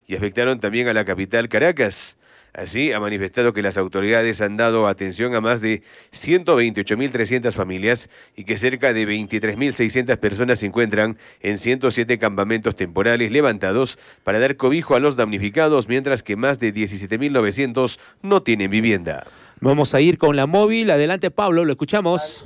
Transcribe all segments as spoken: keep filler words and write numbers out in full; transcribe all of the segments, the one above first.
y afectaron también a la capital Caracas. Así, ha manifestado que las autoridades han dado atención a más de ciento veintiocho mil trescientas familias y que cerca de veintitrés mil seiscientas personas se encuentran en ciento siete campamentos temporales levantados para dar cobijo a los damnificados, mientras que más de diecisiete mil novecientos no tienen vivienda. Vamos a ir con la móvil. Adelante, Pablo, lo escuchamos.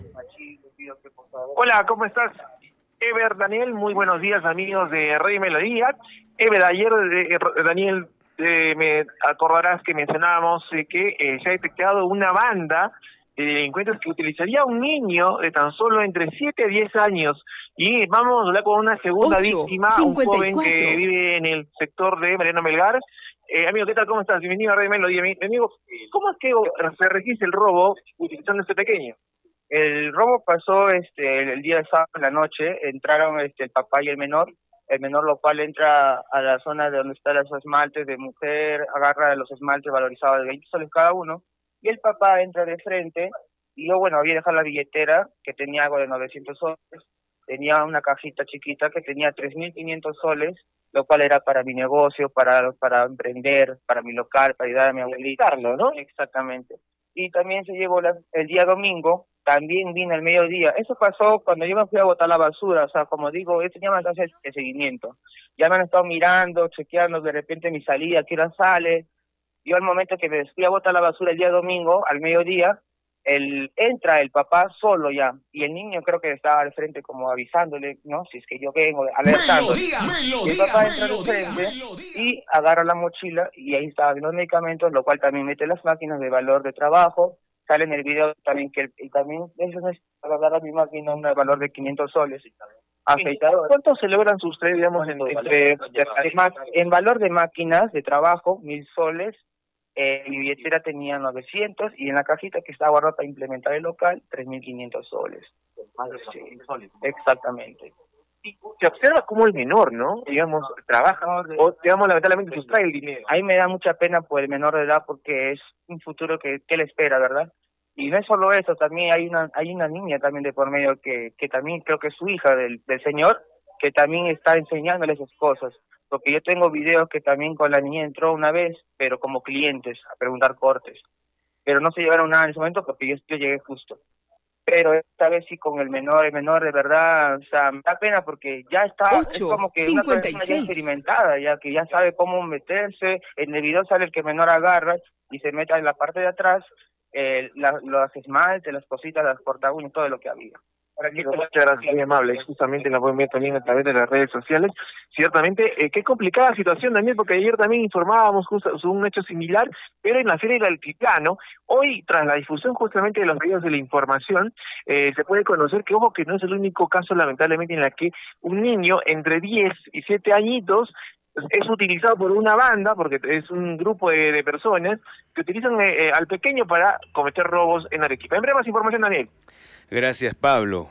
Hola, ¿cómo estás? Ever, Daniel, muy buenos días, amigos de Rey Melodía. Ever, ayer, eh, Daniel, Eh, me acordarás que mencionábamos eh, que eh, se ha detectado una banda de delincuentes que utilizaría a un niño de tan solo entre siete a diez años. Y vamos a hablar con una segunda ocho, víctima, cincuenta y cuatro. un joven que vive en el sector de Mariano Melgar. Eh, amigo, ¿qué tal? ¿Cómo estás? Bienvenido a Radio Melodía. Mi amigo, ¿cómo es que se registra el robo utilizando este pequeño? El robo pasó este el día de sábado en la noche. Entraron este el papá y el menor. El menor, lo cual entra a la zona de donde están los esmaltes de mujer, agarra los esmaltes valorizados de veinte soles cada uno, y el papá entra de frente, y yo, bueno, había dejado la billetera, que tenía algo de novecientos soles, tenía una cajita chiquita que tenía tres mil quinientos soles, lo cual era para mi negocio, para para emprender, para mi local, para ayudar a mi abuelita, ¿no? Exactamente. Y también se llevó la, el día domingo, también vino al mediodía. Eso pasó cuando yo me fui a botar la basura, o sea, como digo, yo tenía más hacer el seguimiento. Ya me han estado mirando, chequeando de repente mi salida, qué hora sale. Yo al momento que me fui a botar la basura el día domingo, al mediodía, el, entra el papá solo ya, y el niño creo que estaba al frente como avisándole, ¿no? Si es que yo vengo, alertando. Y el papá entra al frente y agarra la mochila, y ahí estaban los medicamentos, lo cual también mete las máquinas de valor de trabajo. Sale en el video también que, y también eso es para agarrar mi máquina un valor de quinientos soles. Afeitador. ¿Cuánto se logran sus tres, digamos, en, Entre, además, en valor de máquinas de trabajo, mil soles, eh, mi billetera tenía novecientos, y en la cajita que estaba guardada para implementar el local, tres mil quinientos soles. Sí, exactamente. Y se observa como el menor, ¿no? Digamos, trabaja, o digamos, lamentablemente sustrae el dinero. Ahí me da mucha pena por el menor de edad, porque es un futuro que, que le espera, ¿verdad? Y no es solo eso, también hay una hay una niña también de por medio que que también creo que es su hija del, del señor, que también está enseñándole esas cosas. Porque yo tengo videos que también con la niña entró una vez, pero como clientes, a preguntar cortes. Pero no se llevaron nada en ese momento porque yo, yo llegué justo. Pero esta vez sí con el menor, el menor de verdad, o sea, me da pena porque ya está, ocho, es como que cincuenta y una persona ya seis. experimentada, ya que ya sabe cómo meterse. En el video sale el que menor agarra y se mete en la parte de atrás, eh, la, los esmaltes, las cositas, las cortaúñas, todo lo que había. Muchas gracias, muy amable. Justamente la pueden ver también a través de las redes sociales. Ciertamente, eh, qué complicada situación, Daniel, porque ayer también informábamos justo sobre un hecho similar, pero en la Feria del Altiplano. Hoy, tras la difusión justamente de los medios de la información, eh, se puede conocer que, ojo, que no es el único caso, lamentablemente, en la que un niño entre diez y siete añitos es utilizado por una banda, porque es un grupo de, de personas que utilizan eh, al pequeño para cometer robos en Arequipa. En breve, más información, Daniel. Gracias, Pablo.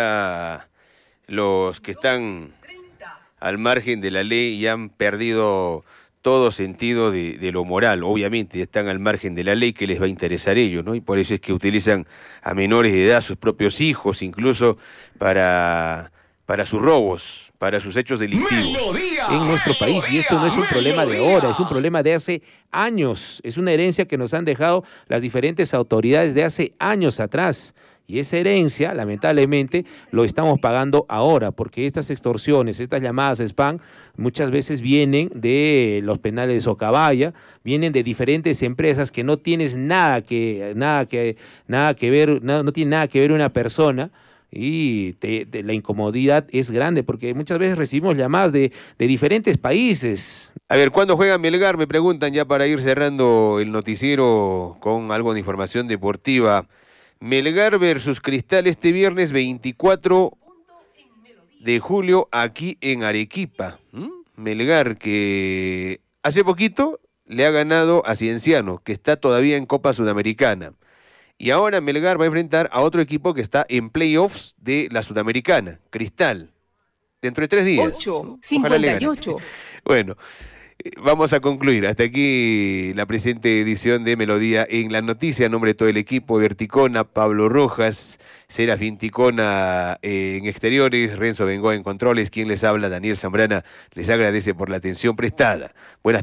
Ya los que están al margen de la ley ya han perdido todo sentido de, de lo moral. Obviamente están al margen de la ley, que les va a interesar a ellos, ¿no? Y por eso es que utilizan a menores de edad, sus propios hijos, incluso para, para sus robos, para sus hechos delictivos. En nuestro país, y esto no es un problema de ahora, es un problema de hace años. Es una herencia que nos han dejado las diferentes autoridades de hace años atrás. Y esa herencia, lamentablemente, lo estamos pagando ahora, porque estas extorsiones, estas llamadas spam, muchas veces vienen de los penales de Socabaya, vienen de diferentes empresas que no tienes nada que, nada que, nada que ver, no, no tiene nada que ver una persona. Y te, te, la incomodidad es grande, porque muchas veces recibimos llamadas de, de diferentes países. A ver, ¿cuándo juega Melgar? Me preguntan, ya para ir cerrando el noticiero con algo de información deportiva. Melgar versus Cristal este viernes veinticuatro de julio aquí en Arequipa. ¿Mm? Melgar, que hace poquito le ha ganado a Cienciano, que está todavía en Copa Sudamericana. Y ahora Melgar va a enfrentar a otro equipo que está en playoffs de la Sudamericana, Cristal, dentro de tres días. ocho, cincuenta y ocho. Bueno, vamos a concluir. Hasta aquí la presente edición de Melodía en la Noticia. En nombre de todo el equipo, Verticona, Pablo Rojas, Serafín Ticona en exteriores, Renzo Bengoa en controles, quien les habla, Daniel Zambrana, les agradece por la atención prestada. Buenas